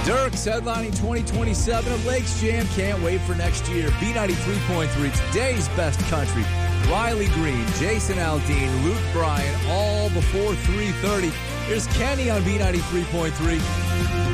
Dirks headlining 2027 of Lakes Jam. Can't wait for next year. B93.3, today's best country. Riley Green, Jason Aldean, Luke Bryan, all before 3:30. Here's Kenny on B93.3.